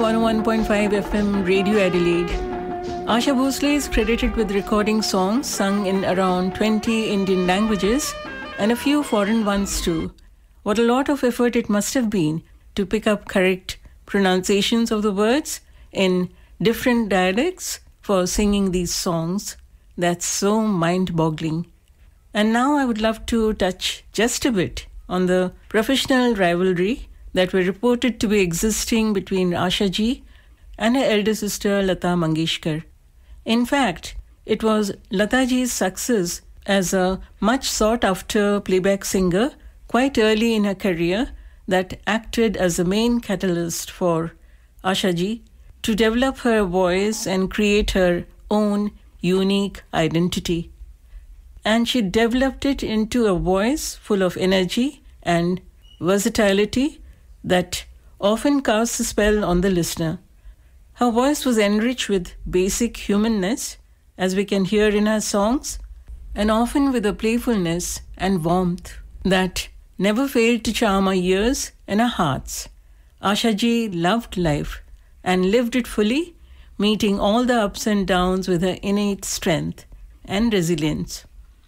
101.5 FM Radio Adelaide. Asha Bhosle is credited with recording songs sung in around 20 Indian languages and a few foreign ones too. What a lot of effort it must have been to pick up correct pronunciations of the words in different dialects for singing these songs. That's so mind-boggling. And now I would love to touch just a bit on the professional rivalry that were reported to be existing between Asha ji and her elder sister Lata Mangeshkar. In fact, it was Lata ji's success as a much sought-after playback singer quite early in her career that acted as the main catalyst for Asha ji to develop her voice and create her own unique identity. And she developed it into a voice full of energy and versatility that often casts a spell on the listener. Her voice was enriched with basic humanness, as we can hear in her songs, and often with a playfulness and warmth that never failed to charm our ears and our hearts. Asha ji loved life and lived it fully, meeting all the ups and downs with her innate strength and resilience.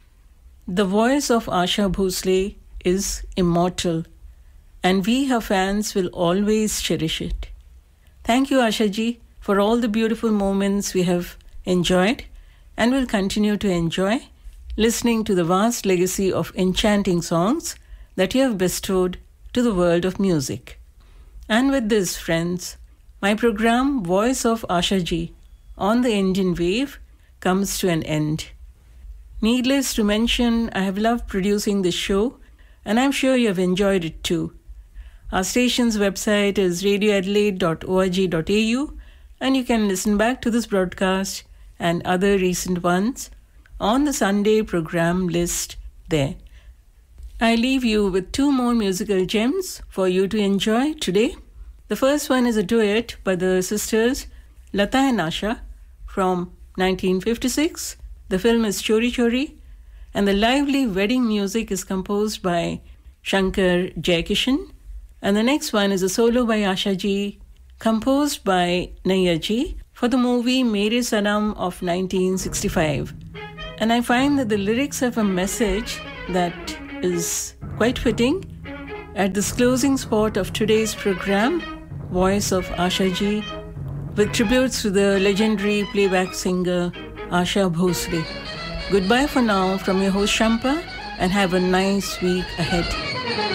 The voice of Asha Bhosle is immortal, and we, her fans, will always cherish it. Thank you, Asha ji, for all the beautiful moments we have enjoyed and will continue to enjoy, listening to the vast legacy of enchanting songs that you have bestowed to the world of music. And with this, friends, my program Voice of Asha ji on the Indian Wave comes to an end. Needless to mention, I have loved producing this show, and I'm sure you have enjoyed it too. Our station's website is radioadelaide.org.au, and you can listen back to this broadcast and other recent ones on the Sunday program list there. I leave you with two more musical gems for you to enjoy today. The first one is a duet by the sisters Lata and Asha from 1956. The film is Chori Chori, and the lively wedding music is composed by Shankar Jaikishan. And the next one is a solo by Asha ji, composed by Nayyar ji for the movie Mere Sanam of 1965. And I find that the lyrics have a message that is quite fitting at this closing spot of today's program, Voice of Asha ji, with tributes to the legendary playback singer Asha Bhosle. Goodbye for now from your host Shampa, and have a nice week ahead.